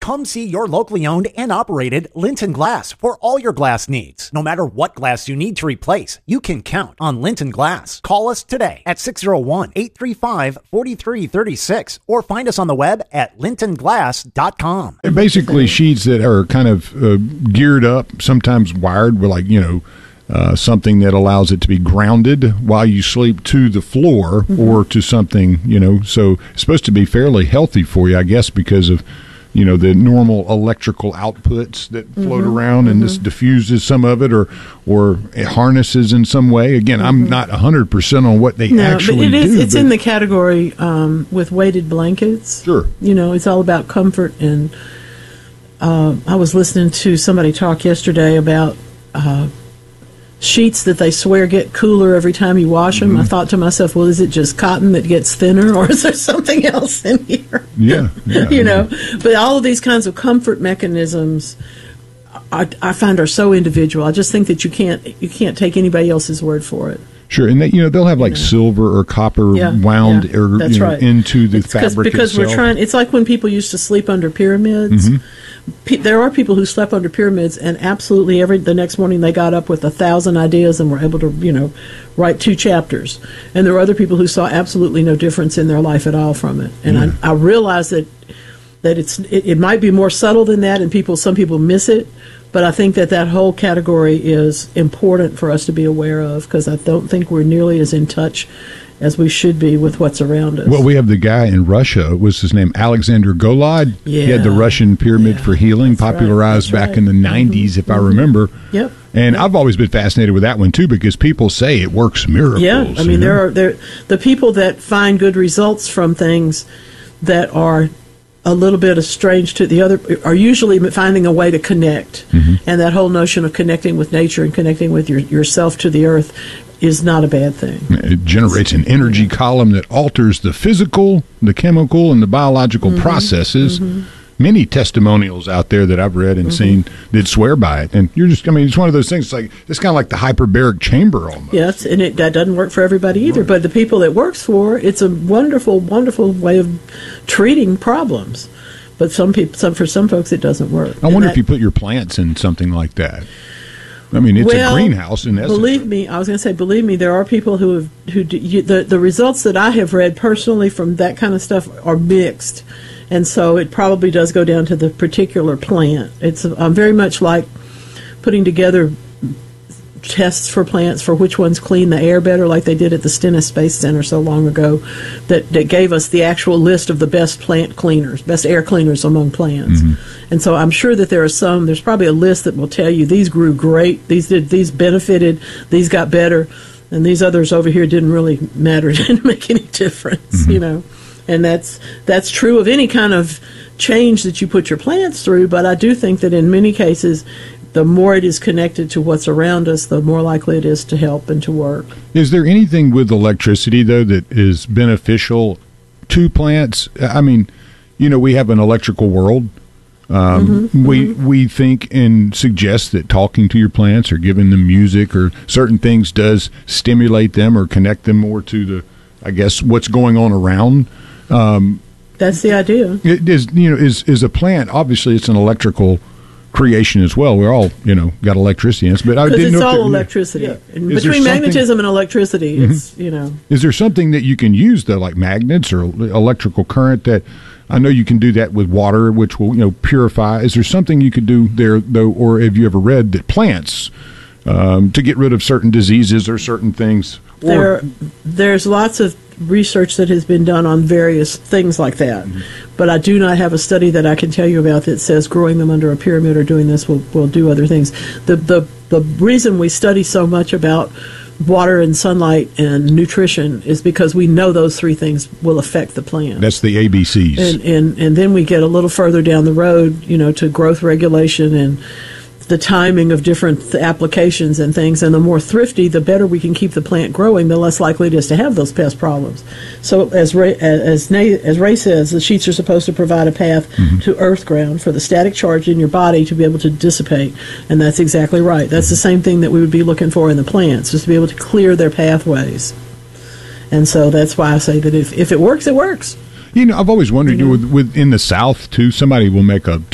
Come see your locally owned and operated Linton Glass for all your glass needs. No matter what glass you need to replace, you can count on Linton Glass. Call us today at 601-835-4336 or find us on the web at lintonglass.com. They're basically sheets that are kind of geared up, sometimes wired with something that allows it to be grounded while you sleep to the floor or to something, so it's supposed to be fairly healthy for you, I guess, because of, the normal electrical outputs that float around, and this diffuses some of it or it harnesses in some way. Again, I'm not 100% on what they actually do. It's in the category with weighted blankets. Sure. It's all about comfort. And I was listening to somebody talk yesterday about sheets that they swear get cooler every time you wash them. I thought to myself, well, is it just cotton that gets thinner, or is there something else in here? Yeah. But all of these kinds of comfort mechanisms I find are so individual. I just think that you can't take anybody else's word for it. Sure, and they'll have silver or copper wound right. into the fabric because itself. We're trying. It's like when people used to sleep under pyramids. There are people who slept under pyramids, and absolutely the next morning they got up with 1,000 ideas and were able to write 2 chapters. And there were other people who saw absolutely no difference in their life at all from it. And I realize that it might be more subtle than that, and some people miss it. But I think that whole category is important for us to be aware of, because I don't think we're nearly as in touch as we should be with what's around us. Well, we have the guy in Russia, was his name Alexander Golod? Yeah. He had the Russian Pyramid for Healing, popularized back in the 90s, if I remember. Yep. And I've always been fascinated with that one, too, because people say it works miracles. Yeah, I mean, there are the people that find good results from things that are a little bit strange to the other are usually finding a way to connect. And that whole notion of connecting with nature and connecting with yourself to the earth is not a bad thing. It generates an energy column that alters the physical, the chemical, and the biological processes. Many testimonials out there that I've read and seen that swear by it. And it's one of those things, it's kind of like the hyperbaric chamber almost. Yes, and that doesn't work for everybody either. Right. But the people it works for, it's a wonderful, wonderful way of treating problems. But for some folks, it doesn't work. I wonder if you put your plants in something like that. I mean, it's a greenhouse in essence. Believe me, there are people the results that I have read personally from that kind of stuff are mixed. And so it probably does go down to the particular plant. It's very much like putting together tests for plants for which ones clean the air better, like they did at the Stennis Space Center so long ago, that gave us the actual list of the best plant cleaners, best air cleaners among plants. And so I'm sure that there's probably a list that will tell you these grew great, these benefited, these got better, and these others over here didn't really matter, didn't make any difference, And that's true of any kind of change that you put your plants through, but I do think that in many cases, the more it is connected to what's around us, the more likely it is to help and to work. Is there anything with electricity, though, that is beneficial to plants? I mean, we have an electrical world. We think and suggest that talking to your plants or giving them music or certain things does stimulate them or connect them more to what's going on around. That's the idea. It is, is a plant, obviously it's an electrical creation as well. We're all, got electricity in us, but I didn't know. It's all electricity. Yeah. Between magnetism and electricity, it's, Is there something that you can use, though, like magnets or electrical current that, I know you can do that with water, which will, purify. Is there something you could do there, though, or have you ever read that plants, to get rid of certain diseases or certain things? There's lots of research that has been done on various things like that, but I do not have a study that I can tell you about that says growing them under a pyramid or doing this will do other things. The reason we study so much about water and sunlight and nutrition is because we know those 3 things will affect the plant. That's the ABCs. And then we get a little further down the road, to growth regulation and the timing of different applications and things, and the more thrifty, the better we can keep the plant growing, the less likely it is to have those pest problems. So as Ray says, the sheets are supposed to provide a path to earth ground for the static charge in your body to be able to dissipate, and that's exactly right. That's the same thing that we would be looking for in the plants, just to be able to clear their pathways. And so that's why I say that if it works, it works. I've always wondered, in the South, too, somebody will make a